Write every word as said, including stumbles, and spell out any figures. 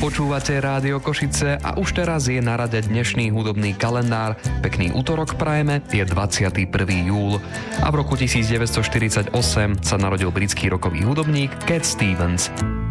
Počúvate Rádio Košice a už teraz je na rade dnešný hudobný kalendár. Pekný utorok prajeme, je dvadsiateho prvého júla a v roku devätnásťstoštyridsaťosem sa narodil britský rockový hudobník Cat Stevens.